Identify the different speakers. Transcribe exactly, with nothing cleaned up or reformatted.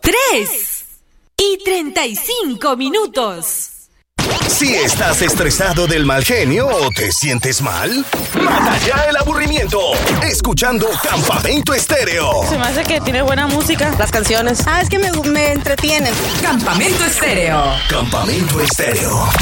Speaker 1: tres y treinta y cinco minutos.
Speaker 2: Si estás estresado del mal genio o te sientes mal, mata ya el aburrimiento escuchando Campamento Estéreo.
Speaker 3: Se me hace que tiene buena música.
Speaker 4: Las canciones. Ah, es que me, me entretienen.
Speaker 1: Campamento Estéreo.
Speaker 2: Campamento Estéreo.